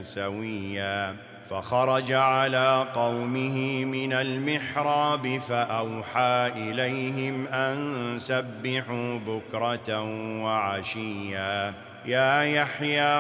سويا. فخرج على قومه من المحراب فأوحى إليهم أن سبحوا بكرة وعشيا. يا يحيى